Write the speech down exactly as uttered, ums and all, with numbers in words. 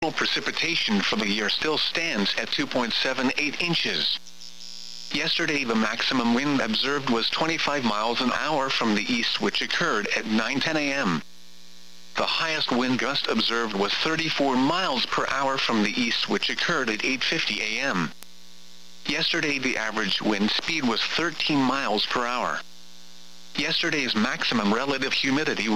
Precipitation for the year still stands at two point seven eight inches. Yesterday the maximum wind observed was twenty-five miles an hour from the east, which occurred at nine ten a m The highest wind gust observed was thirty-four miles per hour from the east, which occurred at eight fifty a m Yesterday the average wind speed was thirteen miles per hour. Yesterday's maximum relative humidity